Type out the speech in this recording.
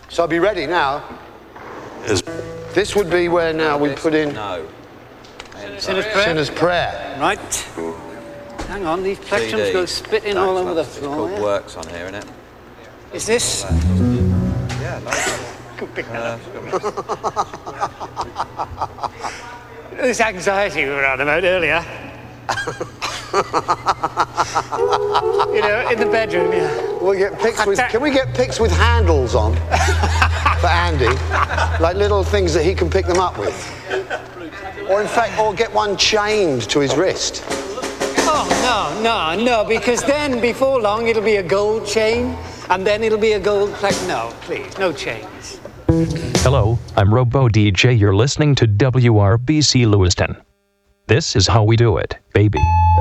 So I'll be ready now. This would be where now we put in Sinner's Prayer. Right. Hang on, these plectrums go spitting all over the floor. It's called Works on here, isn't it? Is this? Yeah, This anxiety we were on about earlier. You know, in the bedroom, yeah. We'll get pics with, can we get pics with handles on for Andy? Like little things that he can pick them up with. Or in fact, or get one chained to his wrist. Oh, no, because then before long it'll be a gold chain and then it'll be a gold No, please, no chains. Hello, I'm Robo DJ. You're listening to WRBC Lewiston. This is how we do it, baby.